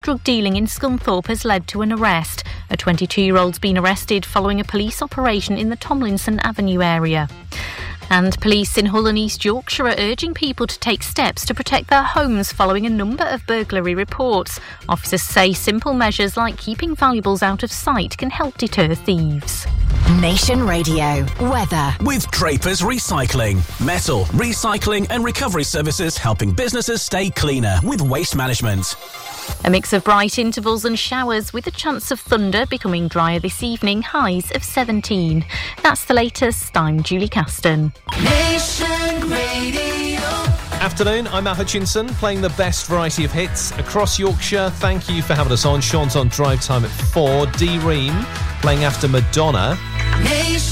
drug dealing in Scunthorpe has led to an arrest. A 22-year-old's been arrested following a police operation in the Tomlinson Avenue area. And police in Hull and East Yorkshire are urging people to take steps to protect their homes following a number of burglary reports. Officers say simple measures like keeping valuables out of sight can help deter thieves. Nation Radio weather. With Draper's Recycling. Metal, recycling and recovery services helping businesses stay cleaner with waste management. A mix of bright intervals and showers with a chance of thunder, becoming drier this evening, highs of 17. That's the latest. I'm Julie Caston. Nation Radio. Afternoon, I'm Matt Hutchinson, playing the best variety of hits across Yorkshire. Thank you for having us on. Sean's on drive time at 4. D Ream playing after Madonna.